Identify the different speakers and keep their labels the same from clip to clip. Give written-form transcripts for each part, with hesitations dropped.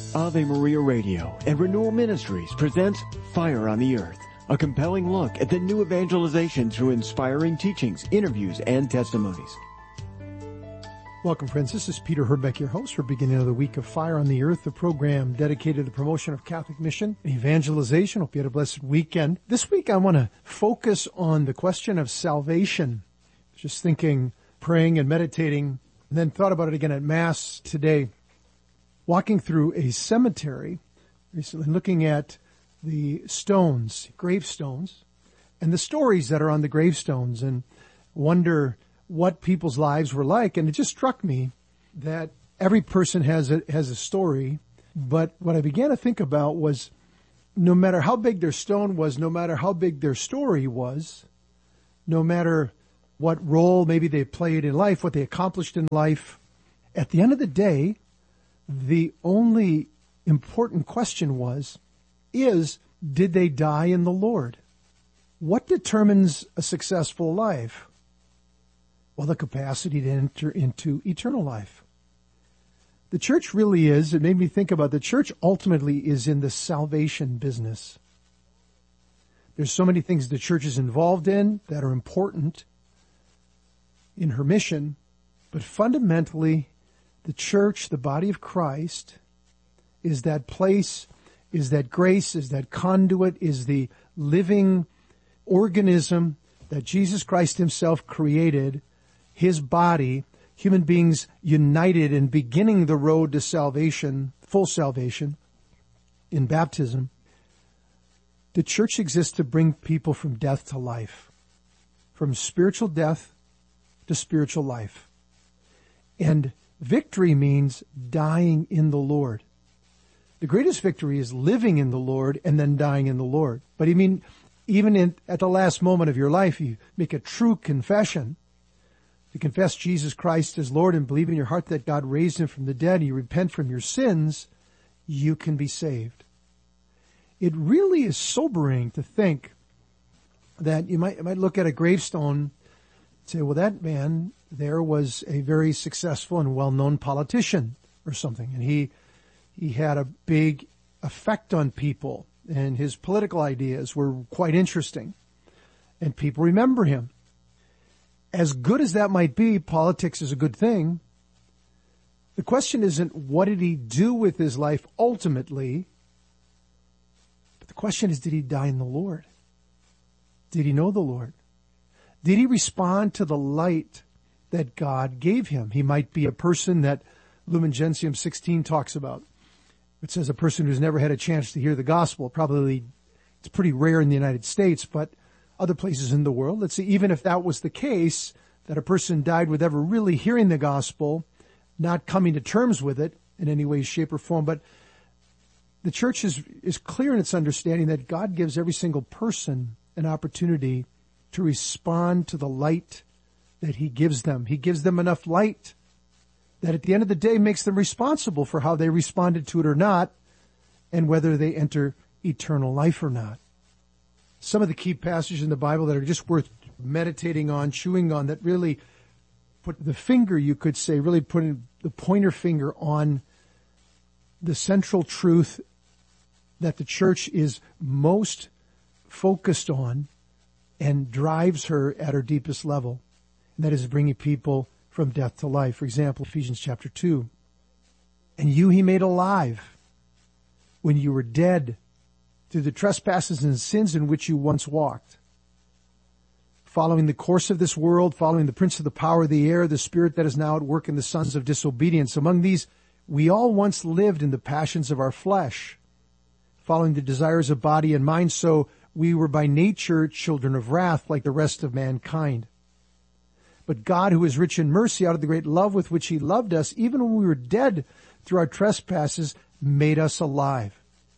Speaker 1: Ave Maria Radio and Renewal Ministries presents Fire on the Earth, a compelling look at the new evangelization through inspiring teachings, interviews, and testimonies.
Speaker 2: Welcome, friends. This is Peter Herbeck, your host for beginning of the week of Fire on the Earth, the program dedicated to the promotion of Catholic mission and evangelization. Hope you had a blessed weekend. This week I want to focus on the question of salvation. Just thinking, praying and meditating, and then thought about it again at Mass today. Walking through a cemetery recently, looking at the stones, gravestones, and the stories that are on the gravestones, and wonder what people's lives were like. And it just struck me that every person has a story, but what I began to think about was no matter how big their stone was, no matter how big their story was, no matter what role maybe they played in life, what they accomplished in life, at the end of the day, the only important question did they die in the Lord? What determines a successful life? Well, the capacity to enter into eternal life. The church really is, it made me think about, the church ultimately is in the salvation business. There's so many things the church is involved in that are important in her mission, but fundamentally, the church, the body of Christ, is that place, is that grace, is that conduit, is the living organism that Jesus Christ himself created, his body, human beings united and beginning the road to salvation, full salvation, in baptism. The church exists to bring people from death to life, from spiritual death to spiritual life. And victory means dying in the Lord. The greatest victory is living in the Lord and then dying in the Lord. But I mean, even at the last moment of your life, you make a true confession. You confess Jesus Christ as Lord and believe in your heart that God raised him from the dead, and you repent from your sins, you can be saved. It really is sobering to think that you might look at a gravestone and say, well, that man there was a very successful and well-known politician or something, and he had a big effect on people, and his political ideas were quite interesting, and people remember him. As good as that might be, politics is a good thing. The question isn't what did he do with his life ultimately, but the question is, did he die in the Lord? Did he know the Lord? Did he respond to the light that God gave him? He might be a person that Lumen Gentium 16 talks about. It says a person who's never had a chance to hear the gospel. Probably it's pretty rare in the United States, but other places in the world. Let's see, even if that was the case, that a person died with ever really hearing the gospel, not coming to terms with it in any way, shape, or form. But the church is clear in its understanding that God gives every single person an opportunity to respond to the light that he gives them. He gives them enough light that at the end of the day makes them responsible for how they responded to it or not, and whether they enter eternal life or not. Some of the key passages in the Bible that are just worth meditating on, chewing on, that really put the finger, you could say, really putting the pointer finger on the central truth that the church is most focused on and drives her at her deepest level. And that is bringing people from death to life. For example, Ephesians chapter 2. And you he made alive when you were dead through the trespasses and sins in which you once walked, following the course of this world, following the prince of the power of the air, the spirit that is now at work in the sons of disobedience. Among these, we all once lived in the passions of our flesh, following the desires of body and mind, so we were by nature children of wrath like the rest of mankind. But God, who is rich in mercy, out of the great love with which he loved us, even when we were dead through our trespasses, made us alive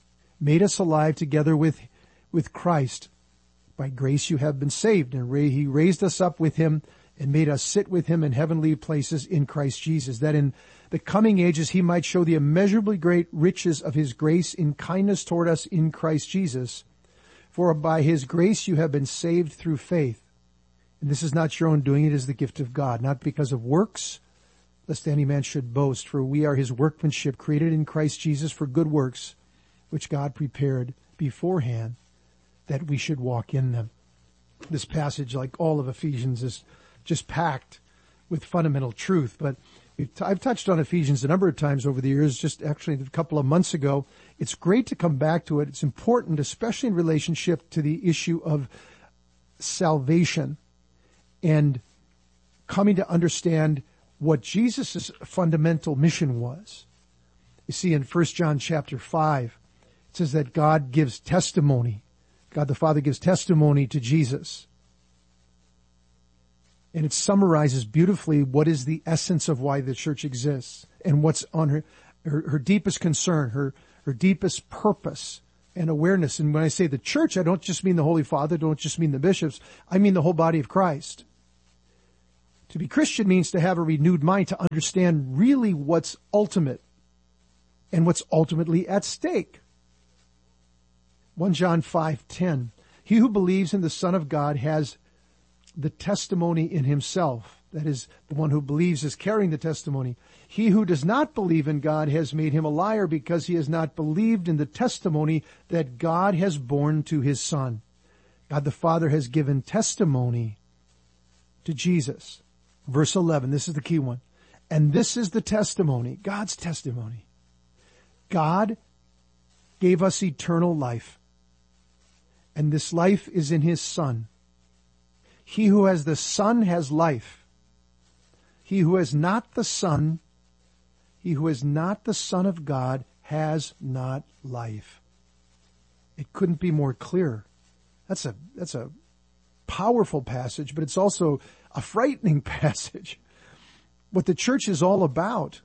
Speaker 2: together with Christ. By grace you have been saved, and he raised us up with him and made us sit with him in heavenly places in Christ Jesus, that in the coming ages he might show the immeasurably great riches of his grace in kindness toward us in Christ Jesus. For by his grace you have been saved through faith. And this is not your own doing, it is the gift of God, not because of works, lest any man should boast, for we are his workmanship, created in Christ Jesus for good works, which God prepared beforehand that we should walk in them. This passage, like all of Ephesians, is just packed with fundamental truth. But I've touched on Ephesians a number of times over the years, just actually a couple of months ago. It's great to come back to it. It's important, especially in relationship to the issue of salvation and coming to understand what Jesus' fundamental mission was. You see, in 1 John chapter 5, it says that God gives testimony. God the Father gives testimony to Jesus. And it summarizes beautifully what is the essence of why the church exists and what's on her deepest concern, her deepest purpose and awareness. And when I say the church, I don't just mean the Holy Father, I don't just mean the bishops, I mean the whole body of Christ. To be Christian means to have a renewed mind, to understand really what's ultimate and what's ultimately at stake. 1 John 5:10, he who believes in the Son of God has the testimony in himself. That is, the one who believes is carrying the testimony. He who does not believe in God has made him a liar, because he has not believed in the testimony that God has borne to his Son. God the Father has given testimony to Jesus. Verse 11, this is the key one. And this is the testimony, God's testimony. God gave us eternal life, and this life is in his Son. He who has the Son has life. He who has not the Son, he who is not the Son of God has not life. It couldn't be more clear. That's a powerful passage, but it's also a frightening passage. What the church is all about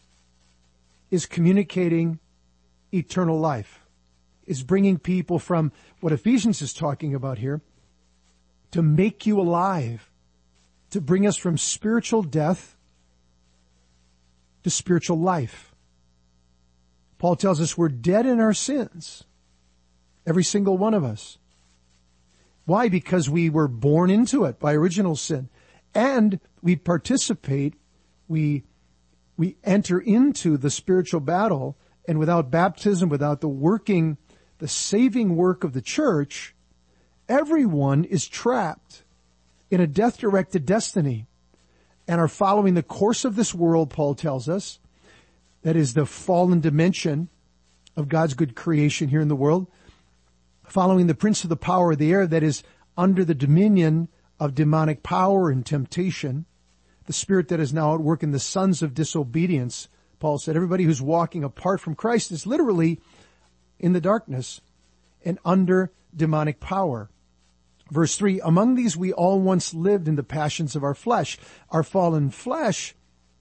Speaker 2: is communicating eternal life, is bringing people from what Ephesians is talking about here, to make you alive, to bring us from spiritual death to spiritual life. Paul tells us we're dead in our sins, every single one of us. Why? Because we were born into it by original sin. And we participate, we enter into the spiritual battle, and without baptism, without the saving work of the church, everyone is trapped in a death-directed destiny and are following the course of this world, Paul tells us. That is the fallen dimension of God's good creation here in the world, following the prince of the power of the air, that is under the dominion of demonic power and temptation, the spirit that is now at work in the sons of disobedience. Paul said everybody who's walking apart from Christ is literally in the darkness and under demonic power. Verse 3, among these we all once lived in the passions of our flesh. Our fallen flesh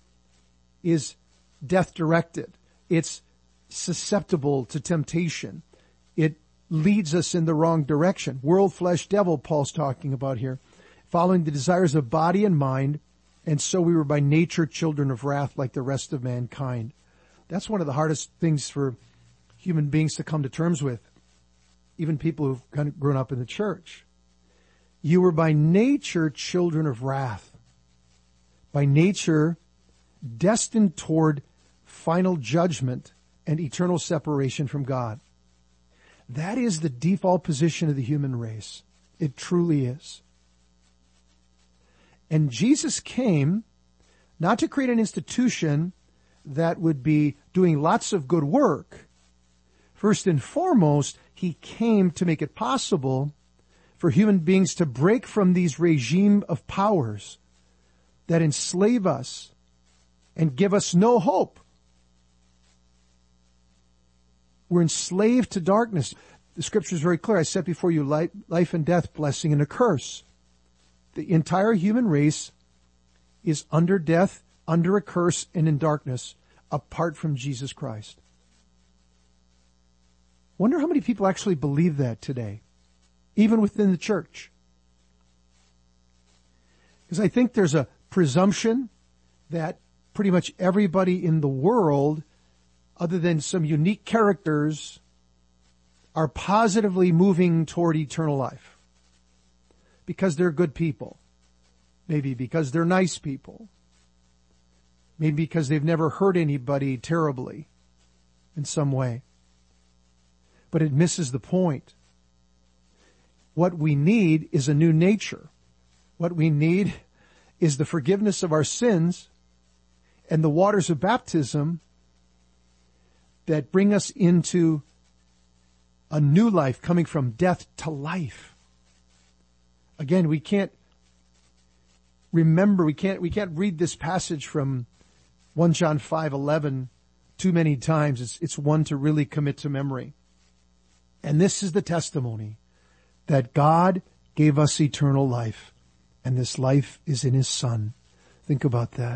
Speaker 2: is death-directed. It's susceptible to temptation. It leads us in the wrong direction. World, flesh, devil, Paul's talking about here. Following the desires of body and mind, and so we were by nature children of wrath like the rest of mankind. That's one of the hardest things for human beings to come to terms with, even people who've kind of grown up in the church. You were by nature children of wrath, by nature destined toward final judgment and eternal separation from God. That is the default position of the human race. It truly is. And Jesus came not to create an institution that would be doing lots of good work. First and foremost, he came to make it possible for human beings to break from these regime of powers that enslave us and give us no hope. We're enslaved to darkness. The scripture is very clear. I set before you life and death, blessing and a curse. The entire human race is under death, under a curse, and in darkness, apart from Jesus Christ. Wonder how many people actually believe that today, even within the church. Because I think there's a presumption that pretty much everybody in the world, other than some unique characters, are positively moving toward eternal life. Because they're good people. Maybe because they're nice people. maybe because they've never hurt anybody terribly in some way. But it misses the point. What we need is a new nature. What we need is the forgiveness of our sins and the waters of baptism that bring us into a new life, coming from death to life. Again, we can't read this passage from 1 John 5:11 too many times. It's one to really commit to memory. And this is the testimony that God gave us eternal life, and this life is in His Son. Think about that.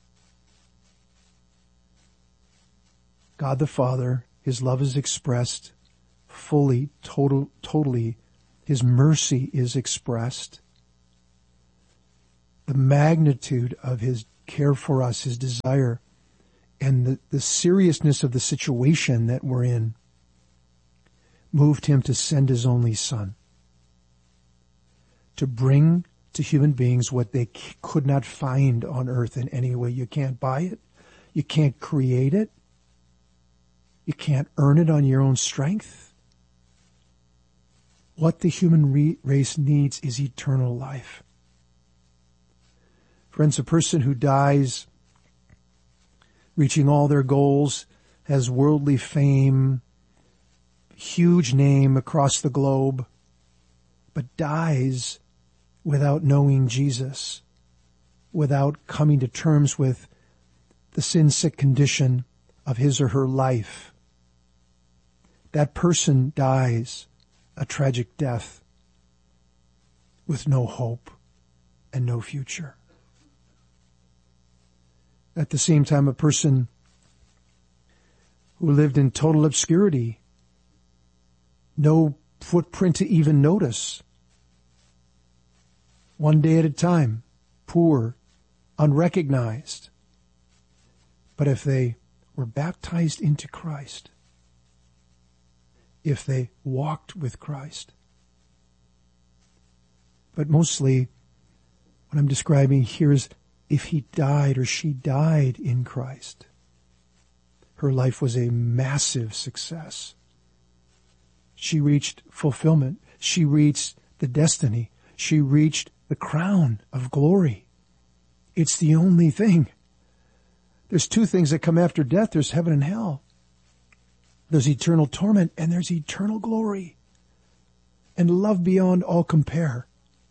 Speaker 2: God the Father, His love is expressed fully, totally. His mercy is expressed. The magnitude of His care for us, His desire, and the seriousness of the situation that we're in moved Him to send His only Son to bring to human beings what they could not find on earth in any way. You can't buy it. You can't create it. You can't earn it on your own strength. What the human race needs is eternal life. Friends, a person who dies reaching all their goals, has worldly fame, huge name across the globe, but dies without knowing Jesus, without coming to terms with the sin-sick condition of his or her life. That person dies a tragic death with no hope and no future. At the same time, a person who lived in total obscurity, no footprint to even notice, one day at a time, poor, unrecognized. But if they were baptized into Christ, if they walked with Christ, but mostly what I'm describing here is if he died or she died in Christ, her life was a massive success. She reached fulfillment. She reached the destiny. She reached the crown of glory. It's the only thing. There's two things that come after death. There's heaven and hell. There's eternal torment and there's eternal glory and love beyond all compare.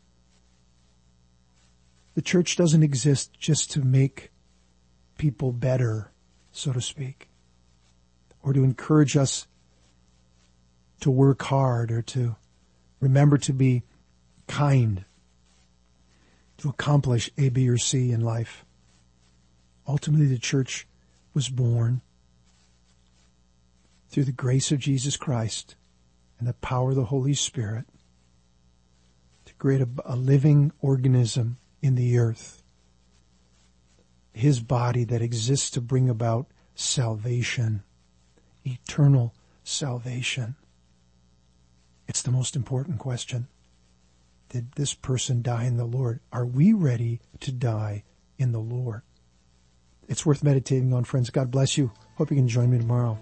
Speaker 2: The church doesn't exist just to make people better, so to speak, or to encourage us to work hard or to remember to be kind, to accomplish A, B, or C in life. Ultimately, the church was born through the grace of Jesus Christ and the power of the Holy Spirit to create a living organism in the earth, his body that exists to bring about salvation, eternal salvation. It's the most important question. Did this person die in the Lord? Are we ready to die in the Lord? It's worth meditating on, friends. God bless you. Hope you can join me tomorrow.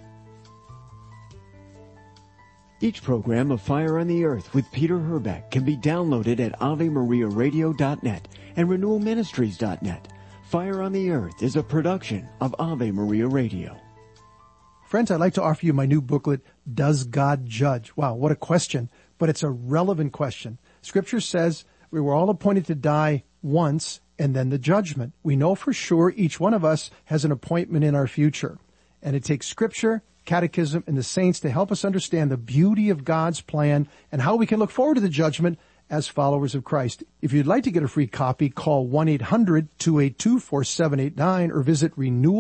Speaker 1: Each program of Fire on the Earth with Peter Herbeck can be downloaded at AveMariaRadio.net and RenewalMinistries.net. Fire on the Earth is a production of Ave Maria Radio.
Speaker 2: Friends, I'd like to offer you my new booklet, Does God Judge? Wow, what a question, but it's a relevant question. Scripture says we were all appointed to die once and then the judgment. We know for sure each one of us has an appointment in our future. And it takes Scripture, Catechism, and the saints to help us understand the beauty of God's plan and how we can look forward to the judgment as followers of Christ. If you'd like to get a free copy, call 1-800-282-4789 or visit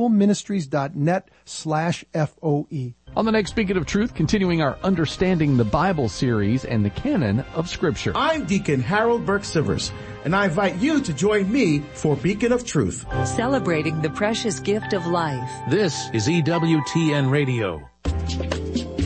Speaker 2: renewalministries.net/FOE.
Speaker 3: On the next Beacon of Truth, continuing our Understanding the Bible series and the canon of Scripture.
Speaker 4: I'm Deacon Harold Burke-Sivers, and I invite you to join me for Beacon of Truth.
Speaker 5: Celebrating the precious gift of life.
Speaker 6: This is EWTN Radio.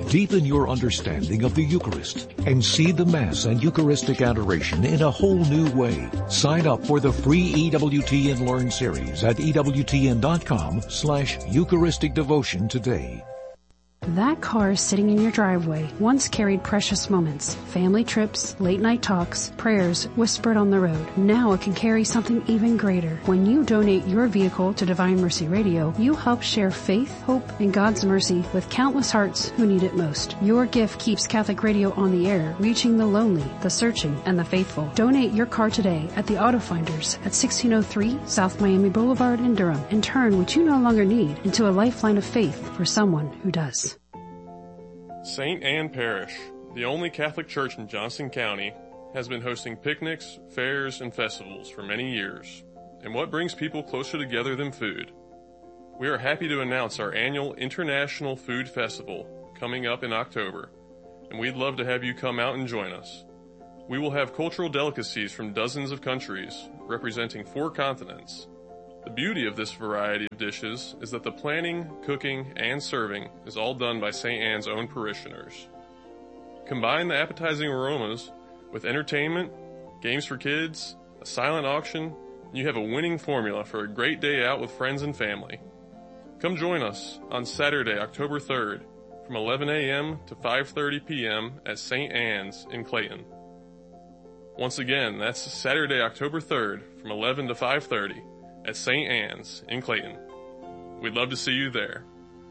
Speaker 5: Deepen your understanding of the Eucharist and see the Mass and Eucharistic adoration in a whole new way. Sign up for the free EWTN Learn series at EWTN.com/Eucharistic Devotion today.
Speaker 6: That car sitting in your driveway once carried precious moments, family trips, late-night talks, prayers whispered on the road. Now it can carry something even greater. When you donate your vehicle to Divine Mercy Radio, you help share faith, hope, and God's mercy with countless hearts who need it most. Your gift keeps Catholic Radio on the air, reaching the lonely, the searching, and the faithful. Donate your car today at the Auto Finders at 1603 South Miami Boulevard in Durham, and turn what you no longer need into a lifeline of faith for someone who does.
Speaker 7: St. Anne Parish, the only Catholic church in Johnson County, has been hosting picnics, fairs, and festivals for many years. And what brings people closer together than food? We are happy to announce our annual International Food Festival coming up in October, and we'd love to have you come out and join us. We will have cultural delicacies from dozens of countries, representing 4 continents. The beauty of this variety of dishes is that the planning, cooking, and serving is all done by St. Anne's own parishioners. Combine the appetizing aromas with entertainment, games for kids, a silent auction, and you have a winning formula for a great day out with friends and family. Come join us on Saturday, October 3rd from 11 a.m. to 5:30 p.m. at St. Anne's in Clayton. Once again, that's Saturday, October 3rd from 11 to 5:30 at St. Anne's in Clayton. We'd love to see you there.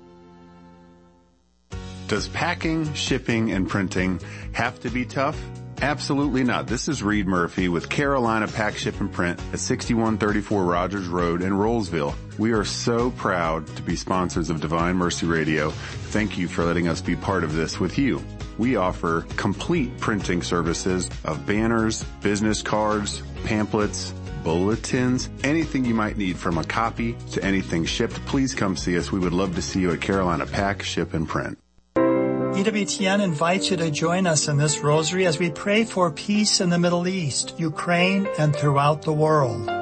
Speaker 8: Does packing, shipping, and printing have to be tough? Absolutely not. This is Reed Murphy with Carolina Pack, Ship, and Print at 6134 Rogers Road in Rollsville. We are so proud to be sponsors of Divine Mercy Radio. Thank you for letting us be part of this with you. We offer complete printing services of banners, business cards, pamphlets, bulletins, anything you might need from a copy to anything shipped. Please come see us. We would love to see you at Carolina Pack, Ship, and Print.
Speaker 9: EWTN invites you to join us in this rosary as we pray for peace in the Middle East, Ukraine, and throughout the world.